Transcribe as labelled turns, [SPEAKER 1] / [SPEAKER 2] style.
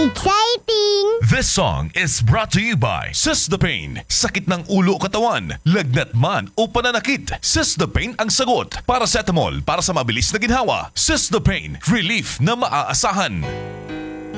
[SPEAKER 1] Exciting!
[SPEAKER 2] This song is brought to you by Sysdapane. Sakit ng ulo o katawan, lagnat man o pananakit, Sysdapane ang sagot. Paracetamol para sa mabilis na ginhawa. Sysdapane, relief na maaasahan.